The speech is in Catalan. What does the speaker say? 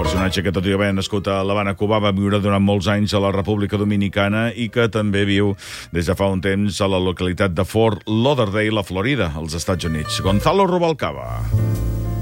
personatge que, tot i haver nascut a l'Havana, Cuba, va viure durant molts anys a la República Dominicana i que també viu des de fa un temps a la localitat de Fort Lauderdale, a Florida, als Estats Units. Gonzalo Rubalcaba.